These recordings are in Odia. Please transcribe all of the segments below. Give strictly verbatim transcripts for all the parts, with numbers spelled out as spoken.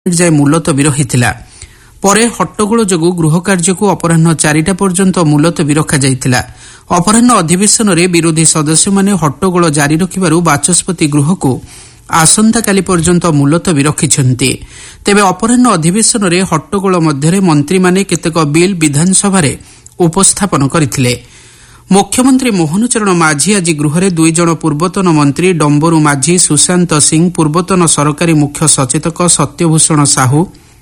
ଯାଏ ମୁଲତବୀ ରହିଥିଲା। ପରେ ହଟ୍ଟଗୋଳ ଯୋଗୁଁ ଗୃହ କାର୍ଯ୍ୟକୁ ଅପରାହ୍ନ ଚାରିଟା ପର୍ଯ୍ୟନ୍ତ ମୁଲତବୀ ରଖାଯାଇଥିଲା। ଅପରାହ୍ନ ଅଧିବେଶନରେ ବିରୋଧୀ ସଦସ୍ୟମାନେ ହଟ୍ଟଗୋଳ ଜାରି ରଖିବାରୁ ବାଚସ୍ପତି ଗୃହକୁ ଆସନ୍ତାକାଲି ପର୍ଯ୍ୟନ୍ତ ମୁଲତବୀ ରଖିଛନ୍ତି। ତେବେ ଅପରାହ୍ନ ଅଧିବେଶନରେ ହଟ୍ଟଗୋଳ ମଧ୍ୟରେ ମନ୍ତ୍ରୀମାନେ କେତେକ ବିଲ୍ ବିଧାନସଭାରେ ଉପସ୍ଥାପନ କରିଥିଲେ। ମୁଖ୍ୟମନ୍ତ୍ରୀ ମୋହନ ଚରଣ ମାଝୀ ଆଜି ଗୃହରେ ଦୁଇଜଣ ପୂର୍ବତନ ମନ୍ତ୍ରୀ ଡମ୍ବରୁ ମାଝୀ, ସୁଶାନ୍ତ ସିଂ, ପୂର୍ବତନ ସରକାରୀ ମୁଖ୍ୟ ସଚେତକ ସତ୍ୟଭୂଷଣ ସାହୁ,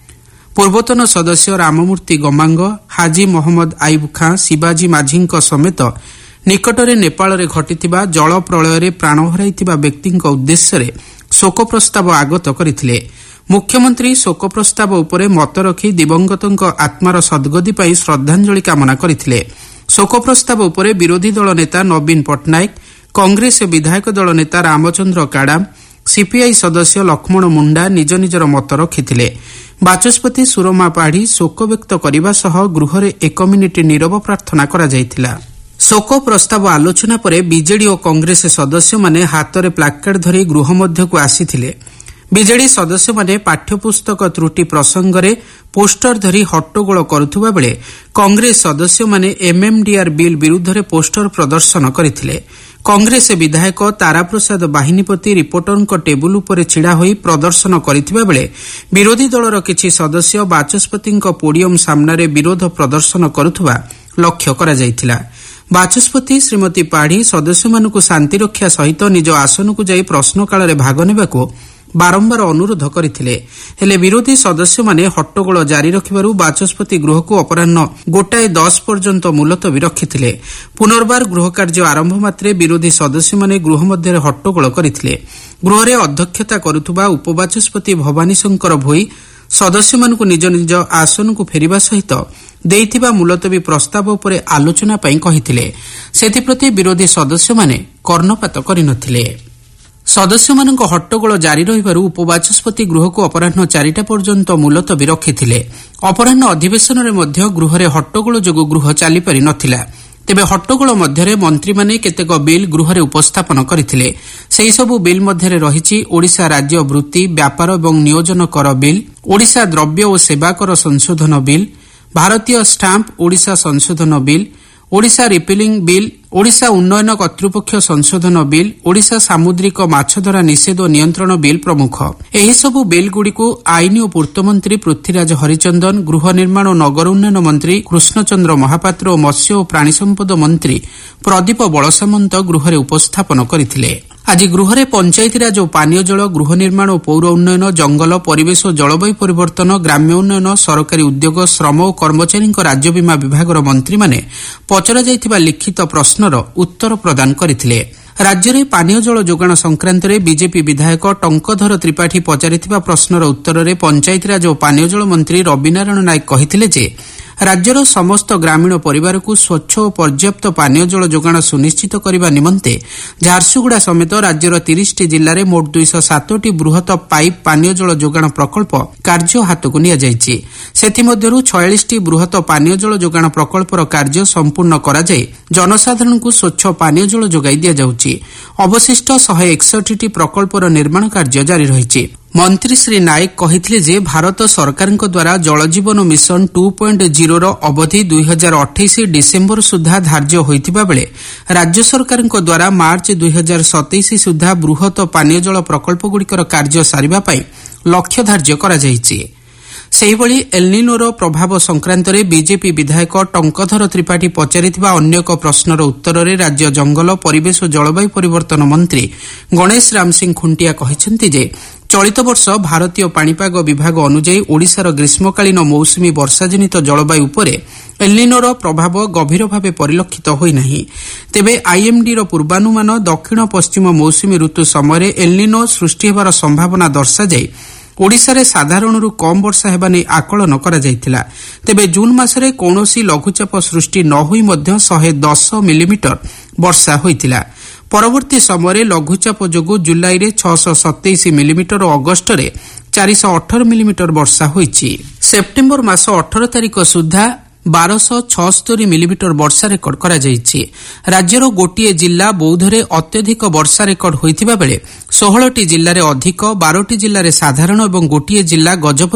ପୂର୍ବତନ ସଦସ୍ୟ ରାମମୂର୍ତ୍ତି ଗମାଙ୍ଗ, ହାଜି ମହମ୍ମଦ ଆଇବ୍ ଖାଁ, ଶିବାଜୀ ମାଝୀଙ୍କ ସମେତ ନିକଟରେ ନେପାଳରେ ଘଟିଥିବା ଜଳ ପ୍ରଳୟରେ ପ୍ରାଣ ହରାଇଥିବା ବ୍ୟକ୍ତିଙ୍କ ଉଦ୍ଦେଶ୍ୟରେ ଶୋକ ପ୍ରସ୍ତାବ ଆଗତ କରିଥିଲେ। ମୁଖ୍ୟମନ୍ତ୍ରୀ ଶୋକ ପ୍ରସ୍ତାବ ଉପରେ ମତ ରଖି ଦିବଂଗତଙ୍କ ଆତ୍ମାର ସଦ୍ଗତି ପାଇଁ ଶ୍ରଦ୍ଧାଞ୍ଜଳି କାମନା କରିଥିଲେ। ଶୋକ ପ୍ରସ୍ତାବ ଉପରେ ବିରୋଧୀ ଦଳ ନେତା ନବୀନ ପଟ୍ଟନାୟକ, କଂଗ୍ରେସ ବିଧାୟକ ଦଳ ନେତା ରାମଚନ୍ଦ୍ର କାଡାମ, ସିପିଆଇ ସଦସ୍ୟ ଲକ୍ଷ୍ମଣ ମୁଣ୍ଡା ନିଜ ନିଜର ମତ ରଖିଥିଲେ। ବାଚସ୍ପତି ସୁରମା ପାଢ଼ୀ ଶୋକ ବ୍ୟକ୍ତ କରିବା ସହ ଗୃହରେ ଏକ ମିନିଟ୍ ନୀରବ ପ୍ରାର୍ଥନା କରାଯାଇଥିଲା। ଶୋକ ପ୍ରସ୍ତାବ ଆଲୋଚନା ପରେ ବିଜେଡି ଓ କଂଗ୍ରେସ ସଦସ୍ୟମାନେ ହାତରେ ପ୍ଲାକାର୍ଡ ଧରି ଗୃହ ମଧ୍ୟକୁ ଆସିଥିଲେ। ବିଜେଡି ସଦସ୍ୟମାନେ ପାଠ୍ୟପୁସ୍ତକ ତ୍ରୁଟି ପ୍ରସଙ୍ଗରେ ପୋଷ୍ଟର ଧରି ହଟ୍ଟଗୋଳ କରୁଥିବା ବେଳେ କଂଗ୍ରେସ ସଦସ୍ୟମାନେ ଏମ୍ଏମ୍ଡିଆର୍ ବିଲ୍ ବିରୁଦ୍ଧରେ ପୋଷ୍ଟର ପ୍ରଦର୍ଶନ କରିଥିଲେ। କଂଗ୍ରେସ ବିଧାୟକ ତାରାପ୍ରସାଦ ବାହିନୀପତି ରିପୋର୍ଟରଙ୍କ ଟେବୁଲ ଉପରେ ଛିଡ଼ା ହୋଇ ପ୍ରଦର୍ଶନ କରିଥିବା ବେଳେ ବିରୋଧୀ ଦଳର କିଛି ସଦସ୍ୟ ବାଚସ୍ପତିଙ୍କ ପୋଡିୟମ୍ ସାମ୍ନାରେ ବିରୋଧ ପ୍ରଦର୍ଶନ କରୁଥିବା ଲକ୍ଷ୍ୟ କରାଯାଇଥିଲା। ବାଚସ୍ପତି ଶ୍ରୀମତୀ ପାଢ଼ୀ ସଦସ୍ୟମାନଙ୍କୁ ଶାନ୍ତିରକ୍ଷା ସହିତ ନିଜ ଆସନକୁ ଯାଇ ପ୍ରଶ୍ନକାଳରେ ଭାଗ ନେବାକୁ ବାରମ୍ବାର ଅନୁରୋଧ କରିଥିଲେ। ହେଲେ ବିରୋଧୀ ସଦସ୍ୟମାନେ ହଟ୍ଟଗୋଳ ଜାରି ରଖିବାରୁ ବାଚସ୍ପତି ଗୃହକୁ ଅପରାହ୍ନ ଗୋଟାଏ ଦଶ ପର୍ଯ୍ୟନ୍ତ ମୁଲତବୀ ରଖିଥିଲେ। ପୁନର୍ବାର ଗୃହ କାର୍ଯ୍ୟ ଆରମ୍ଭ ମାତ୍ରେ ବିରୋଧୀ ସଦସ୍ୟମାନେ ଗୃହ ମଧ୍ୟରେ ହଟ୍ଟଗୋଳ କରିଥିଲେ। ଗୃହରେ ଅଧ୍ୟକ୍ଷତା କରୁଥିବା ଉପବାଚସ୍ପତି ଭବାନୀ ଶଙ୍କର ଭୋଇ ସଦସ୍ୟମାନଙ୍କୁ ନିଜ ନିଜ ଆସନକୁ ଫେରିବା ସହିତ ଦେଇଥିବା ମୁଲତବୀ ପ୍ରସ୍ତାବ ଉପରେ ଆଲୋଚନା ପାଇଁ କହିଥିଲେ। ସେଥିପ୍ରତି ବିରୋଧୀ ସଦସ୍ୟମାନେ କର୍ଣ୍ଣପାତ କରିନଥିଲେ। ସଦସ୍ୟମାନଙ୍କ ହଟ୍ଟଗୋଳ ଜାରି ରହିବାରୁ ଉପବାଚସ୍ପତି ଗୃହକୁ ଅପରାହ୍ନ ଚାରିଟା ପର୍ଯ୍ୟନ୍ତ ମୁଲତବୀ ରଖିଥିଲେ। ଅପରାହ୍ନ ଅଧିବେଶନରେ ମଧ୍ୟ ଗୃହରେ ହଟ୍ଟଗୋଳ ଯୋଗୁଁ ଗୃହ ଚାଲିପାରି ନଥିଲା। ତେବେ ହଟ୍ଟଗୋଳ ମଧ୍ୟରେ ମନ୍ତ୍ରୀମାନେ କେତେକ ବିଲ୍ ଗୃହରେ ଉପସ୍ଥାପନ କରିଥିଲେ। ସେହିସବୁ ବିଲ୍ ମଧ୍ୟରେ ରହିଛି ଓଡ଼ିଶା ରାଜ୍ୟ ବୃତ୍ତି, ବ୍ୟାପାର ଏବଂ ନିୟୋଜନ କର ବିଲ୍, ଓଡ଼ିଶା ଦ୍ରବ୍ୟ ଓ ସେବା କର ସଂଶୋଧନ ବିଲ୍, ଭାରତୀୟ ଷ୍ଟାମ୍ପ ଓଡ଼ିଶା ସଂଶୋଧନ ବିଲ୍, ଓଡ଼ିଶା ରିପିଲିଂ ବିଲ୍, ଓଡ଼ିଶା ଉନ୍ନୟନ କର୍ତ୍ତୃପକ୍ଷ ସଂଶୋଧନ ବିଲ୍, ଓଡ଼ିଶା ସାମୁଦ୍ରିକ ମାଛଧରା ନିଷେଧ ଓ ନିୟନ୍ତ୍ରଣ ବିଲ୍ ପ୍ରମୁଖ। ଏହିସବୁ ବିଲ୍ଗୁଡ଼ିକୁ ଆଇନ ଓ ପୂର୍ତ୍ତମନ୍ତ୍ରୀ ପୃଥ୍ୱୀରାଜ ହରିଚନ୍ଦନ, ଗୃହ ନିର୍ମାଣ ଓ ନଗର ଉନ୍ନୟନ ମନ୍ତ୍ରୀ କୃଷ୍ଣଚନ୍ଦ୍ର ମହାପାତ୍ର ଓ ମତ୍ସ୍ୟ ଓ ପ୍ରାଣୀ ସମ୍ପଦ ମନ୍ତ୍ରୀ ପ୍ରଦୀପ ବଳସାମନ୍ତ ଗୃହରେ ଉପସ୍ଥାପନ କରିଥିଲେ। ଆଜି ଗୃହରେ ପଞ୍ଚାୟତିରାଜ ଓ ପାନୀୟ ଜଳ, ଗୃହ ନିର୍ମାଣ ଓ ପୌର ଉନ୍ନୟନ, ଜଙ୍ଗଲ, ପରିବେଶ ଓ ଜଳବାୟୁ ପରିବର୍ତ୍ତନ, ଗ୍ରାମ୍ୟ ଉନ୍ନୟନ, ସରକାରୀ ଉଦ୍ୟୋଗ, ଶ୍ରମ ଓ କର୍ମଚାରୀଙ୍କ ରାଜ୍ୟ ବୀମା ବିଭାଗର ମନ୍ତ୍ରୀମାନେ ପଚରାଯାଇଥିବା ଲିଖିତ ପ୍ରଶ୍ନର ଉତ୍ତର ପ୍ରଦାନ କରିଥିଲେ। ରାଜ୍ୟରେ ପାନୀୟ ଜଳ ଯୋଗାଣ ସଂକ୍ରାନ୍ତରେ ବିଜେପି ବିଧାୟକ ଟଙ୍କଧର ତ୍ରିପାଠୀ ପଚାରିଥିବା ପ୍ରଶ୍ନର ଉତ୍ତରରେ ପଞ୍ଚାୟତିରାଜ ଓ ପାନୀୟ ଜଳ ମନ୍ତ୍ରୀ ରବିନାରାୟଣ ନାୟକ କହିଥିଲେ ଯେ ରାଜ୍ୟର ସମସ୍ତ ଗ୍ରାମୀଣ ପରିବାରକୁ ସ୍ୱଚ୍ଛ ଓ ପର୍ଯ୍ୟାପ୍ତ ପାନୀୟ ଜଳ ଯୋଗାଣ ସୁନିଶ୍ଚିତ କରିବା ନିମନ୍ତେ ଝାରସୁଗୁଡ଼ା ସମେତ ରାଜ୍ୟର ତିରିଶଟି ଜିଲ୍ଲାରେ ମୋଟ ଦୁଇଶହ ସାତଟି ବୃହତ ପାଇପ୍ ପାନୀୟ ଜଳ ଯୋଗାଣ ପ୍ରକଳ୍ପ କାର୍ଯ୍ୟ ହାତକୁ ନିଆଯାଇଛି। ସେଥିମଧ୍ୟରୁ ଛୟାଳିଶଟି ବୃହତ ପାନୀୟ ଜଳ ଯୋଗାଣ ପ୍ରକଳ୍ପର କାର୍ଯ୍ୟ ସମ୍ପୂର୍ଣ୍ଣ କରାଯାଇ ଜନସାଧାରଣଙ୍କୁ ସ୍ୱଚ୍ଛ ପାନୀୟ ଜଳ ଯୋଗାଇ ଦିଆଯାଉଛି। ଅବଶିଷ୍ଟ ଶହେ ଏକଷଠିଟି ପ୍ରକଳ୍ପର ନିର୍ମାଣ କାର୍ଯ୍ୟ ଜାରି ରହିଛି। ମନ୍ତ୍ରୀ ଶ୍ରୀ ନାୟକ କହିଥିଲେ ଯେ ଭାରତ ସରକାରଙ୍କ ଦ୍ୱାରା ଜଳଜୀବନ ମିଶନ ଟୁ ପଏଣ୍ଟ ଜିରୋର ଅବଧି ଦୁଇ ହଜାର ଅଠେଇଶ ଡିସେମ୍ବର ସୁଦ୍ଧା ଧାର୍ଯ୍ୟ ହୋଇଥିବା ବେଳେ ରାଜ୍ୟ ସରକାରଙ୍କ ଦ୍ୱାରା ମାର୍ଚ୍ଚ ଦୁଇ ହଜାର ସତେଇଶ ସୁଦ୍ଧା ବୃହତ ପାନୀୟ ଜଳ ପ୍ରକଳ୍ପଗୁଡ଼ିକର କାର୍ଯ୍ୟ ସାରିବା ପାଇଁ ଲକ୍ଷ୍ୟ ଧାର୍ଯ୍ୟ କରାଯାଇଛି। ସେହିଭଳି ଏଲ୍ନିନୋର ପ୍ରଭାବ ସଂକ୍ରାନ୍ତରେ ବିଜେପି ବିଧାୟକ ଟଙ୍କଧର ତ୍ରିପାଠୀ ପଚାରିଥିବା ଅନ୍ୟ ଏକ ପ୍ରଶ୍ନର ଉତ୍ତରରେ ରାଜ୍ୟ ଜଙ୍ଗଲ, ପରିବେଶ ଓ ଜଳବାୟୁ ପରିବର୍ତ୍ତନ ମନ୍ତ୍ରୀ ଗଣେଶ ରାମ ସିଂ ଖୁଣ୍ଟିଆ କହିଛନ୍ତି ଯେ ଚଳିତ ବର୍ଷ ଭାରତୀୟ ପାଣିପାଗ ବିଭାଗ ଅନୁଯାୟୀ ଓଡ଼ିଶାର ଗ୍ରୀଷ୍ମକାଳୀନ ମୌସୁମୀ ବର୍ଷାଜନିତ ଜଳବାୟୁ ଉପରେ ଏଲ୍ନିନୋର ପ୍ରଭାବ ଗଭୀର ଭାବେ ପରିଲକ୍ଷିତ ହୋଇନାହିଁ। ତେବେ ଆଇଏମ୍ଡିର ପୂର୍ବାନୁମାନ ଦକ୍ଷିଣ ପଶ୍ଚିମ ମୌସୁମୀ ଋତୁ ସମୟରେ ଏଲ୍ନିନୋ ସୃଷ୍ଟି ହେବାର ସମ୍ଭାବନା ଦର୍ଶାଯାଇ ଓଡ଼ିଶାରେ ସାଧାରଣରୁ କମ୍ ବର୍ଷା ହେବା ନେଇ ଆକଳନ କରାଯାଇଥିଲା। ତେବେ ଜୁନ୍ ମାସରେ କୌଣସି ଲଘୁଚାପ ସୃଷ୍ଟି ନ ହୋଇ ମଧ୍ୟ ଶହେ ଦଶ ମିଲିମିଟର ବର୍ଷା ହୋଇଥିଲା। ପରବର୍ତ୍ତୀ ସମୟରେ ଲଘୁଚାପ ଯୋଗୁଁ ଜୁଲାଇରେ ଛଅଶହ ସତେଇଶ ମିଲିମିଟର ଓ ଅଗଷ୍ଟରେ ଚାରିଶହ ଅଠର ମିଲିମିଟର ବର୍ଷା ହୋଇଛି। ସେପ୍ଟେମ୍ବର ମାସ ଅଠର ତାରିଖ ସୁଦ୍ଧା ବାରଶହ ଛଅସ୍ତରୀ ମିଲିମିଟର ବର୍ଷା ରେକର୍ଡ କରାଯାଇଛି। ରାଜ୍ୟର ଗୋଟିଏ ଜିଲ୍ଲା ବୌଦ୍ଧରେ ଅତ୍ୟଧିକ ବର୍ଷା ରେକର୍ଡ ହୋଇଥିବା ବେଳେ ଷୋହଳଟି ଜିଲ୍ଲାରେ ଅଧିକ, ବାରଟି ଜିଲ୍ଲାରେ ସାଧାରଣ ଏବଂ ଗୋଟିଏ ଜିଲ୍ଲା ଗଜପତି